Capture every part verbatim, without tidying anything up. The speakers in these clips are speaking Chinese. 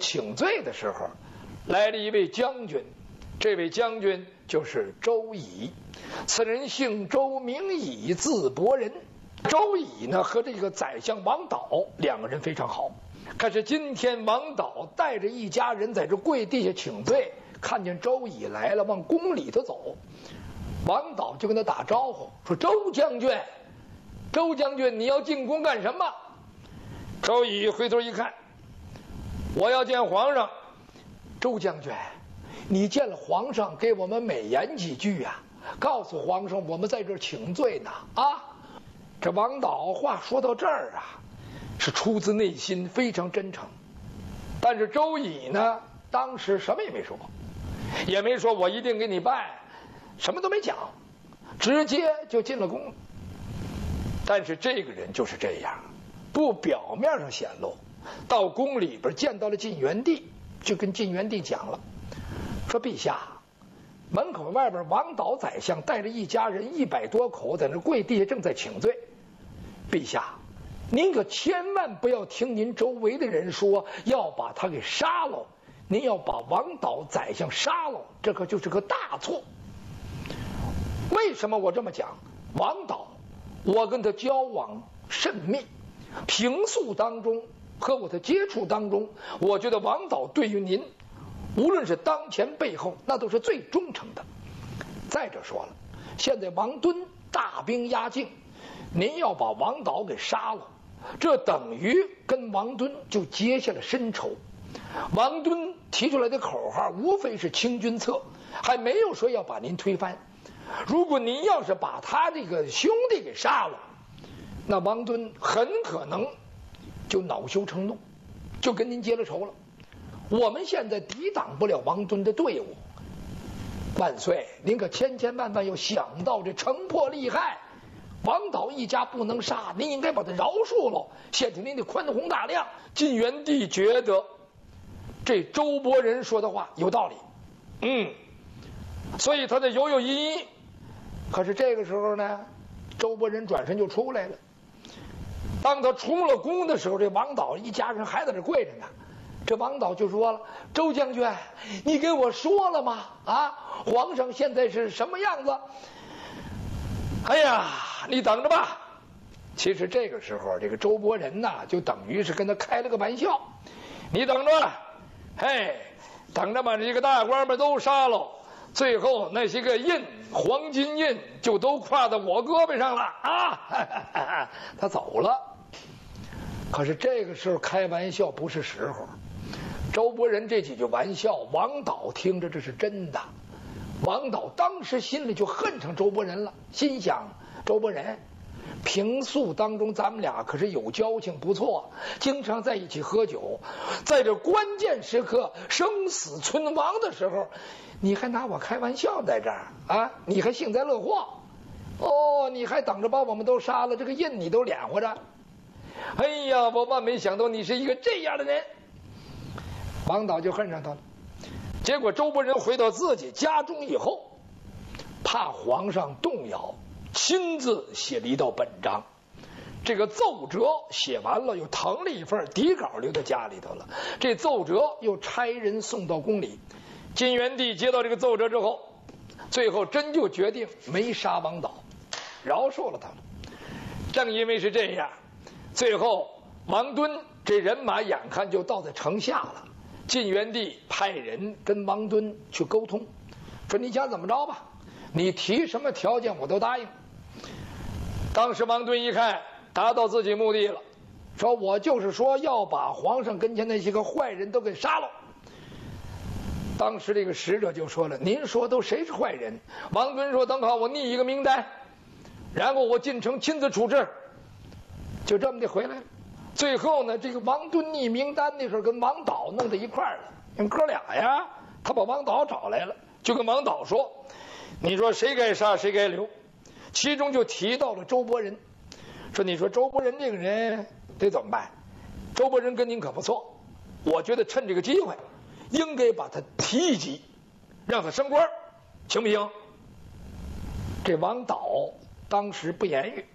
请罪的时候，来了一位将军，这位将军就是周乙。此人姓周，名乙，字伯仁。周乙呢和这个宰相王导两个人非常好。可是今天王导带着一家人在这跪地下请罪，看见周乙来了，往宫里头走。王导就跟他打招呼说：“周将军，周将军，你要进宫干什么？”周乙回头一看，我要见皇上。周将军，你见了皇上，给我们美言几句呀、啊，告诉皇上我们在这儿请罪呢啊！这王导话说到这儿啊，是出自内心，非常真诚。但是周乙呢，当时什么也没说，也没说我一定给你办，什么都没讲，直接就进了宫。但是这个人就是这样，不表面上显露，到宫里边见到了晋元帝，就跟晋元帝讲了，说陛下，门口外边王导宰相带着一家人一百多口在那跪地下正在请罪。陛下，您可千万不要听您周围的人说要把他给杀了，您要把王导宰相杀了，这可就是个大错。为什么我这么讲？王导我跟他交往甚密，平素当中和我的接触当中，我觉得王导对于您无论是当前背后那都是最忠诚的。再者说了，现在王敦大兵压境，您要把王导给杀了，这等于跟王敦就结下了深仇。王敦提出来的口号无非是清君侧，还没有说要把您推翻。如果您要是把他这个兄弟给杀了，那王敦很可能就恼羞成怒，就跟您结了仇了。我们现在抵挡不了王敦的队伍，万岁，您可千千万万要想到这城破利害，王导一家不能杀，您应该把他饶恕了，显出您的宽宏大量。晋元帝觉得这周伯仁说的话有道理，嗯，所以他在犹犹豫豫。可是这个时候呢，周伯仁转身就出来了。当他出了宫的时候，这王导一家人还在这跪着呢。这王导就说了：“周将军，你给我说了吗？啊，皇上现在是什么样子？”哎呀，你等着吧。其实这个时候，这个周伯仁呐，就等于是跟他开了个玩笑。你等着，嘿，等着把这个大官们都杀了，最后那些个印，黄金印就都挎在我胳膊上了啊！他走了。可是这个时候开玩笑不是时候。周伯仁这几句玩笑，王导听着这是真的。王导当时心里就恨上周伯仁了，心想：周伯仁，平素当中咱们俩可是有交情不错，经常在一起喝酒，在这关键时刻生死存亡的时候，你还拿我开玩笑在这儿啊？你还幸灾乐祸？哦，你还等着把我们都杀了，这个印你都脸活着。哎呀，我万没想到你是一个这样的人。王导就恨上他了。结果周伯仁回到自己家中以后，怕皇上动摇，亲自写了一道本章。这个奏折写完了，又誊了一份底稿留在家里头了。这奏折又差人送到宫里。晋元帝接到这个奏折之后，最后真就决定没杀王导，饶恕了他们。正因为是这样，最后王敦这人马眼看就到在城下了。晋元帝派人跟王敦去沟通，说你想怎么着吧，你提什么条件我都答应。当时王敦一看达到自己目的了，说我就是说要把皇上跟前那些个坏人都给杀了。当时这个使者就说了：“您说都谁是坏人？”王敦说：“等好，我拟一个名单，然后我进城亲自处置。”就这么的回来了。最后呢，这个王敦拟名单那时候跟王导弄在一块儿了，因为哥俩呀，他把王导找来了，就跟王导说：“你说谁该杀谁该留？”其中就提到了周伯仁，说：“你说周伯仁这个人得怎么办？周伯仁跟您可不错，我觉得趁这个机会，应该把他提一级，让他升官，行不行？”这王导当时不言语。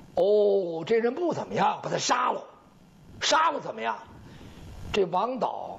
哦，这人不怎么样，把他杀了，杀了怎么样？这王导